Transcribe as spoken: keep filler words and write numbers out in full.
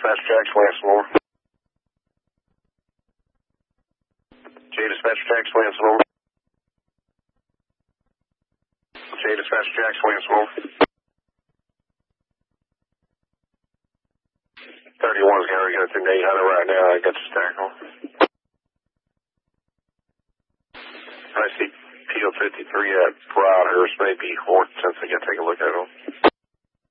Dispatch Jackson Lansing. J Dispatch Jackson Lansing. J Dispatch Jackson Lansing. thirty-one's got to go through eight hundred right now. I got the tackle. I see P O fifty-three at Proudhurst, maybe Horton, since I got to take a look at them.